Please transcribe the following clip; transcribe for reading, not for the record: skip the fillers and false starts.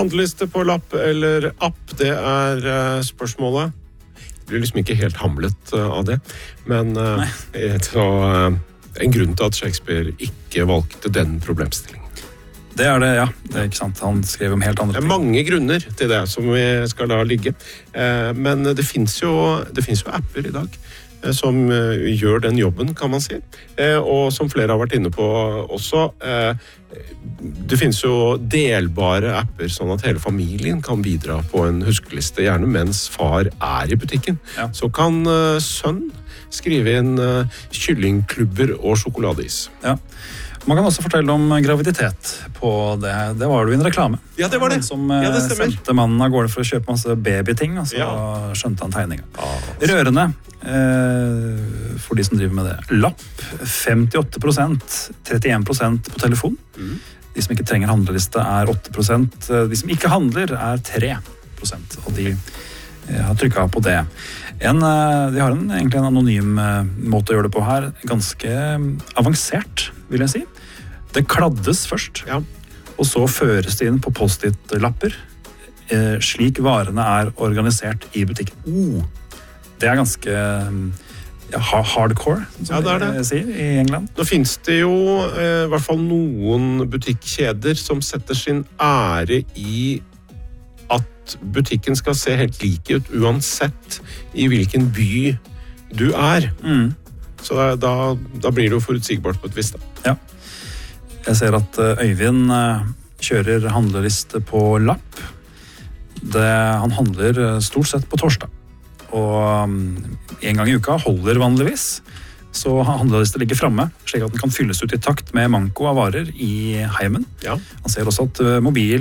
Handleliste på lapp eller app, det spørsmålet. Det blir liksom ikke helt hamlet av det, men en grunn til at Shakespeare ikke valgte den problemstillingen. Det det, ja. Det ikke sant. Han skrev om helt andre ting. Det mange grunner til det som vi skal la ligge. Men det finnes jo apper i dag som gjør den jobben, kan man si. Og som flere har vært inne på også, det finnes jo delbare apper sånn at hele familien kan bidra på en huskeliste, gjerne mens far i butikken. Ja. Så kan sønn skrive inn kyllingklubber og sjokoladeis. Ja. Man kan også fortelle om graviditet på det. Det var jo en reklame. Ja, det var det. Som sendte mannen av gårde for å kjøpe masse babyting, og så skjønte han tegninga. Rørende, for de som driver med det. Lapp, 58%, 31% på telefon. De som ikke trenger handleliste 8%. De som ikke handler 3%, og de har trykket på det. De har egentlig en anonym måte å gjøre det på her, ganske avansert, vil jeg si. Det kladdes først, og så føres det inn på post-it-lapper, slik varene organisert i butikken. Det ganske hardcore, som de sier i England. Nå finnes det jo i hvert fall noen butikkjeder som setter sin ære i at butikken skal se helt like ut uansett i hvilken by du Så da blir det jo forutsigbart på et vis. Ja. Jeg ser at Øyvind kjører handleliste på lapp. Han handler stort sett på torsdag. Og en gang i uka holder vanligvis. Så handleliste ligger fremme, slik at den kan fylles ut i takt med manko av varer i heimen. Han ser også at mobil